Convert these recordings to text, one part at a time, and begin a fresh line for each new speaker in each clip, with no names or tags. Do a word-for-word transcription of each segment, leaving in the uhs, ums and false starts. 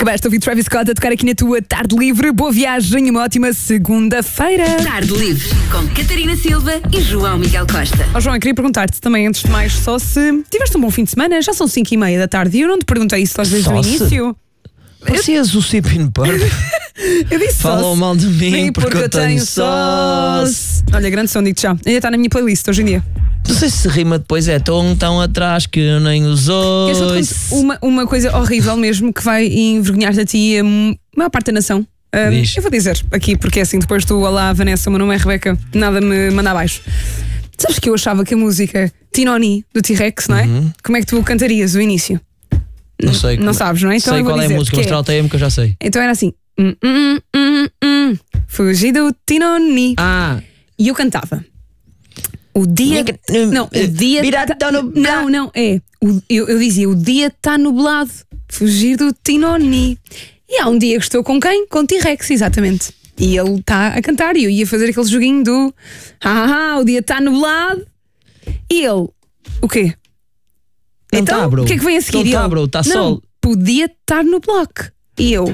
Acabaste de ouvir Travis Scott a tocar aqui na tua Tarde Livre. Boa viagem e uma ótima segunda-feira.
Tarde Livre, com Catarina Silva e João Miguel Costa.
Oh, João, eu queria perguntar-te também, antes de mais, só se tiveste um bom fim de semana. Já são cinco e meia da tarde e eu não te perguntei isso às vezes
Só
no
se?
início.
Parecias o Cipin Purp.
Eu disse só
Falou
se.
mal de mim
Sim,
porque, eu tenho sauce.
Olha, grande som, digo-te já. Ainda está na minha playlist hoje em dia.
Não sei se rima depois é tão tão atrás que eu nem os
Queres que eu te
ouço.
conte uma, uma coisa horrível mesmo que vai envergonhar-te a ti e a maior parte da nação? Um,
Diz.
eu vou dizer aqui, porque é assim, depois tu, olá Vanessa, o meu nome é Rebeca, nada me manda abaixo. Sabes que eu achava que a música Tinoni, do T-Rex, não é?
Uhum.
Como é que tu cantarias o início?
Não sei.
Não
como-
sabes, não é? Então
sei
eu vou
qual é a
dizer,
música,
que
mas
é-
trauteia-me que eu já sei.
Então era assim: hum, hum, hum, hum, fugi do Tinoni.
Ah,
E eu cantava. O dia. Não, o dia.
Virado
tá-
no-
Não, não, é. O- eu, eu dizia: o dia está nublado, fugir do Tinoni. E há um dia que estou com quem? Com T-Rex, exatamente. E ele está a cantar e eu ia fazer aquele joguinho do. Ah, o dia está nublado. E ele. O quê?
Não
então,
tá, bro.
o que é que vem a seguir?
Não
E
tá,
ele,
bro, tá
não,
sol.
podia estar no bloco. E eu.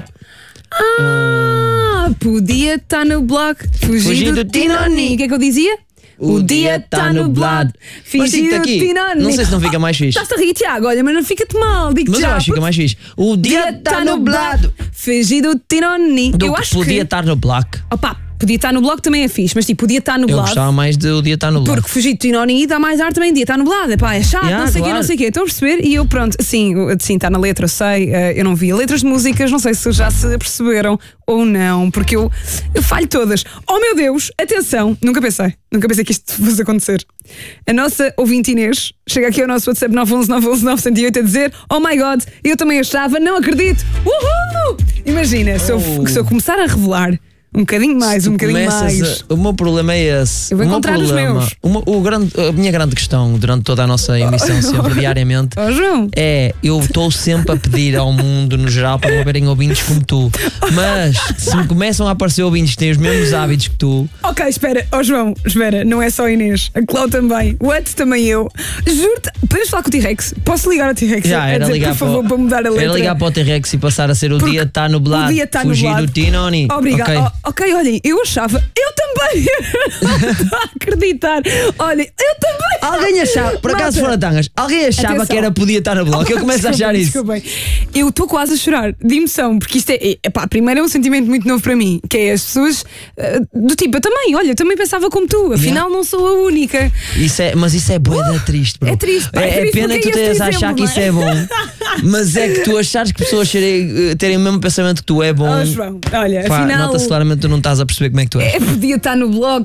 Ah, podia estar no bloco, fugir
Fugir
do
do
Tinoni.
Tinoni.
O que é que eu dizia? O, dia está nublado,
Mas
fugir
digo-te
do
aqui,
Tinoni.
não sei se não fica mais fixe.
Estás-te a rir, Tiago, olha, mas não fica-te mal, digo-te
Mas
já.
eu acho que fica mais fixe. O dia está nublado.
Fugir do Tinoni.
Do
Eu
que
acho
podia
que...
estar no black.
Opa, podia estar no bloco também é fixe, mas tipo, podia estar
Eu
nublado.
gostava mais de o dia está nublado.
Porque fugir do Tinoni dá mais ar também, dia está nublado, epá, é chato,
Yeah,
não sei o quê,
claro.
não sei o quê. Estão a perceber? E eu, pronto, sim, eu- sim, está na letra, eu sei, eh, eu não vi letras de músicas, não sei se já se perceberam ou não, porque eu, eu falho todas. Oh meu Deus, atenção, nunca pensei, nunca pensei que isto fosse acontecer. A nossa ouvinte Inês chega aqui ao nosso WhatsApp nove um um nove um um nove zero oito a dizer: oh my god, eu também achava, não acredito, uhul! Imagina, se, eu,
Oh.
se eu começar a revelar um bocadinho mais,
Se
um
tu
bocadinho
começas
mais.
a- o meu problema é esse.
Eu vou
o meu
encontrar os
problema,
meus.
o meu- o grande, a minha grande questão durante toda a nossa emissão, sempre diariamente,
Oh João.
é eu estou sempre a pedir ao mundo no geral para me haverem ouvintes como tu. Mas se me começam a aparecer ouvintes que têm os mesmos hábitos que tu,
Ok, espera, ó João, espera, não é só a Inês, a Clau também, o Ed também eu. Juro-te, podemos falar com o T-Rex? Posso ligar ao T-Rex?
já
a
era
dizer,
ligar
por favor,
para,
para mudar a letra.
era ligar para o T-Rex e passar a ser o
Porque
dia está nublado.
o dia tá
fugir
nublado.
do Tinoni.
Obrigado.
Ok.
Oh, ok, olhem, eu achava, eu também. Não estou a acreditar. Olhem, eu também.
Alguém achava, por acaso
Malta,
fora tangas, alguém achava
atenção.
que era podia estar no bloco. Eu começo a achar isso.
Desculpem. Eu estou quase a chorar de emoção, porque isto é, epá, primeiro é um sentimento muito novo para mim, que é as pessoas eh, do tipo, eu também, olha, eu também pensava como tu, afinal não sou a única.
Isso é, mas isso é bué triste, bro.
é triste, pá, é
É, é
triste
pena
porque
que tu
é
tenhas
este
a achar
exemplo,
que isso é
não é?
bom. Mas é que tu achares que pessoas terem, terem o mesmo pensamento que tu é bom.
Oh, João, olha,
Pá,
afinal.
nota-se claramente que tu não estás a perceber como é que tu és.
É, podia estar no bloco,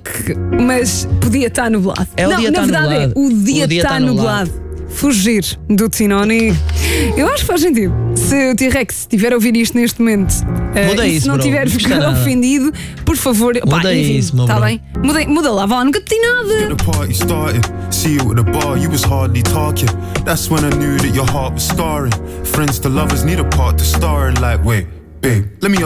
mas podia estar nublado.
É o
não,
dia
na
tá
verdade
nublado.
é o dia
O dia
está
tá
nublado.
nublado.
Fugir do Tinoni. Eu acho que faz sentido. Se o T-Rex estiver a ouvir isto neste momento eh,
Muda
e se
isso,
não
bro.
tiver
Não custa
ficado
nada.
ofendido, por favor,
Muda isso, meu
está
bro.
bem? Muda, muda lá, vá lá, nunca te di nada.
The party started, see you at the bar, you was hardly talking. That's when I knew that your heart was scarring. Friends to lovers need a part to star in, like, wait, babe, let me